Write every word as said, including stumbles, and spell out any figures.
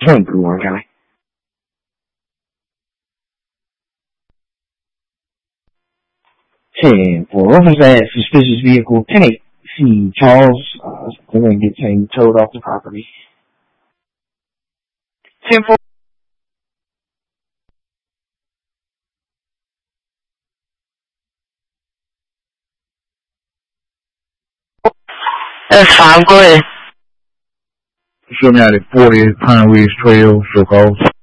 ten Blue Orange County. ten for reference that suspicious vehicle, ten eight C Charles, uh, they're going to get taken towed off the property. ten four. That's fine, go ahead. Show me out at forty Pine Ridge Trail, show calls.